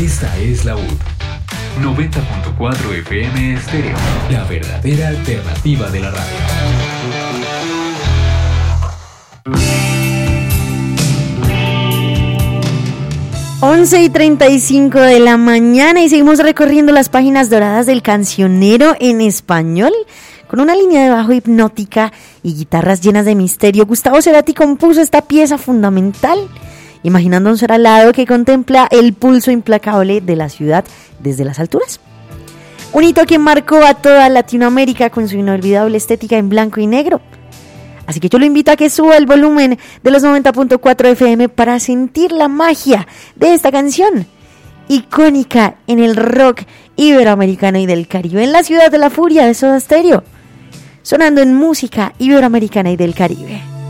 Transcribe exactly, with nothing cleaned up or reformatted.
Esta es la U D. noventa punto cuatro F M Estéreo, la verdadera alternativa de la radio. once y treinta y cinco de la mañana y seguimos recorriendo las páginas doradas del cancionero en español con una línea de bajo hipnótica y guitarras llenas de misterio. Gustavo Cerati compuso esta pieza fundamental imaginando un ser alado que contempla el pulso implacable de la ciudad desde las alturas. Un hito que marcó a toda Latinoamérica con su inolvidable estética en blanco y negro. Así que yo lo invito a que suba el volumen de los noventa punto cuatro F M para sentir la magia de esta canción, icónica en el rock iberoamericano y del Caribe, en la ciudad de la furia de Soda Stereo, sonando en música iberoamericana y del Caribe.